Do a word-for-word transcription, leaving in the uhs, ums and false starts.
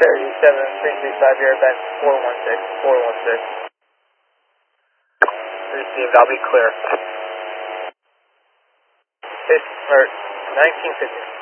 thirty-seven three three five, you're back four one six, four one six. Received, I'll be clear. Fifth, or nineteen fifty.